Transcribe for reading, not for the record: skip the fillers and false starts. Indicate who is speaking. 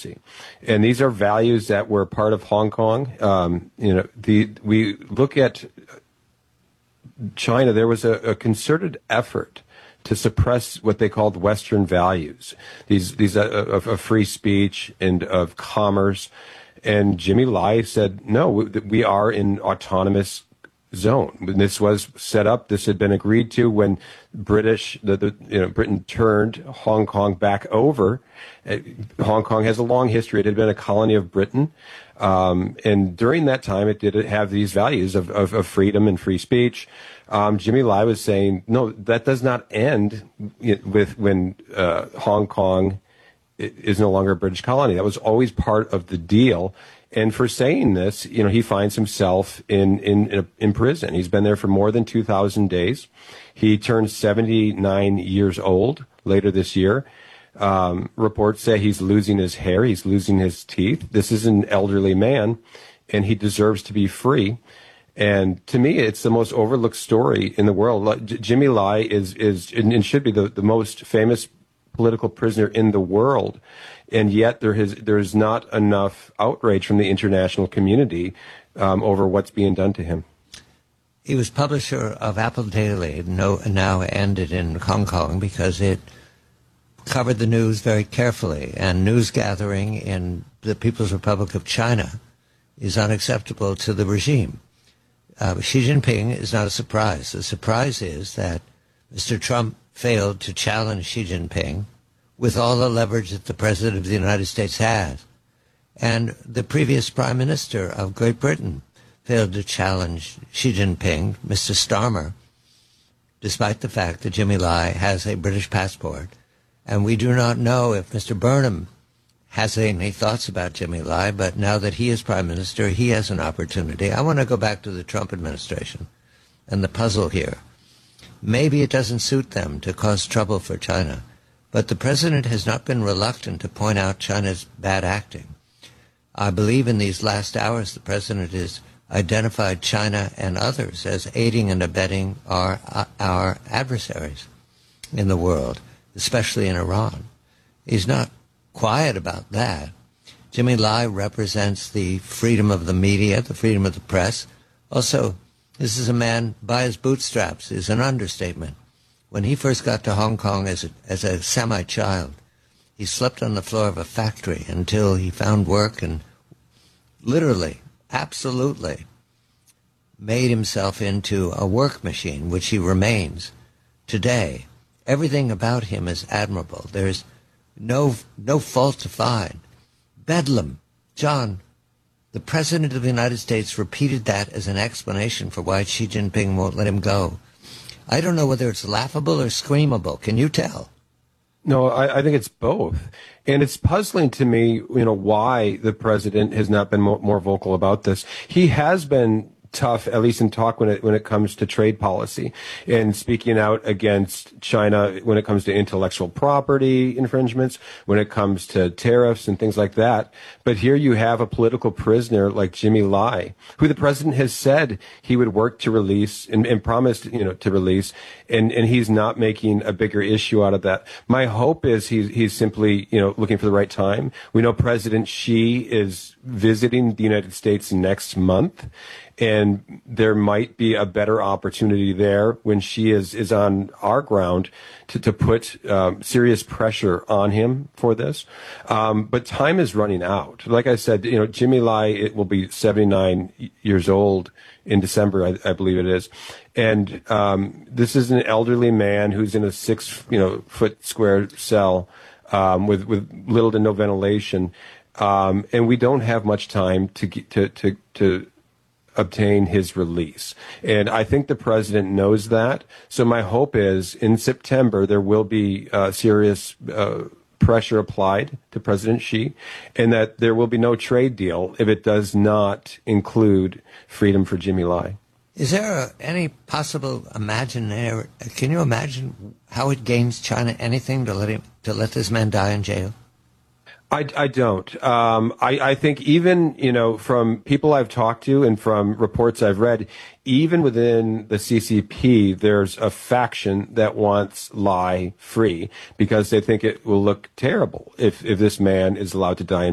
Speaker 1: policy. And these are values that were part of Hong Kong. We look at China, there was a concerted effort to suppress what they called Western values, these of free speech and of commerce. And Jimmy Lai said, no, we are in autonomous zone. When this was set up, this had been agreed to when Britain turned Hong Kong back over. Hong Kong has a long history. It had been a colony of Britain. And during that time, it did have these values of freedom and free speech. Jimmy Lai was saying, no, that does not end with when Hong Kong is no longer a British colony. That was always part of the deal. And for saying this, he finds himself in prison. He's been there for more than 2,000 days. He turns 79 years old later this year. Reports say he's losing his hair. He's losing his teeth. This is an elderly man, and he deserves to be free. And to me, it's the most overlooked story in the world. Jimmy Lai is and should be the most famous political prisoner in the world, and yet there is not enough outrage from the international community over what's being done to him.
Speaker 2: He was publisher of Apple Daily, now ended in Hong Kong because it covered the news very carefully, and news gathering in the People's Republic of China is unacceptable to the regime. Xi Jinping is not a surprise. The surprise is that Mr. Trump failed to challenge Xi Jinping with all the leverage that the President of the United States has. And the previous Prime Minister of Great Britain failed to challenge Xi Jinping, Mr. Starmer, despite the fact that Jimmy Lai has a British passport. And we do not know if Mr. Burnham has any thoughts about Jimmy Lai, but now that he is Prime Minister, he has an opportunity. I want to go back to the Trump administration and the puzzle here. Maybe it doesn't suit them to cause trouble for China, but the president has not been reluctant to point out China's bad acting. I believe in these last hours the president has identified China and others as aiding and abetting our adversaries in the world, especially in Iran. He's not quiet about that. Jimmy Lai represents the freedom of the media, the freedom of the press. Also, this is a man by his bootstraps, is an understatement. When he first got to Hong Kong as a semi-child, he slept on the floor of a factory until he found work and literally, absolutely, made himself into a work machine, which he remains today. Everything about him is admirable. There's no fault to find. Bedlam. John, the President of the United States repeated that as an explanation for why Xi Jinping won't let him go. I don't know whether it's laughable or screamable. Can you tell?
Speaker 1: No, I think it's both. And it's puzzling to me, why the president has not been more vocal about this. He has been tough, at least in talk when it comes to trade policy and speaking out against China when it comes to intellectual property infringements, when it comes to tariffs and things like that. But here you have a political prisoner like Jimmy Lai, who the president has said he would work to release and promised, to release, and he's not making a bigger issue out of that. My hope is he's simply, looking for the right time. We know President Xi is visiting the United States next month, and there might be a better opportunity there when she is on our ground to put serious pressure on him for this. But time is running out. Like I said, Jimmy Lai, it will be 79 years old in December, I believe it is. And this is an elderly man who's in a 6-foot square cell with little to no ventilation. And we don't have much time to obtain his release. And I think the president knows that. So my hope is in September there will be serious pressure applied to President Xi, and that there will be no trade deal if it does not include freedom for Jimmy Lai.
Speaker 2: Is there any possible can you imagine how it gains China anything to let this man die in jail?
Speaker 1: I don't. I think even, from people I've talked to and from reports I've read, even within the CCP, there's a faction that wants Lai free because they think it will look terrible if this man is allowed to die in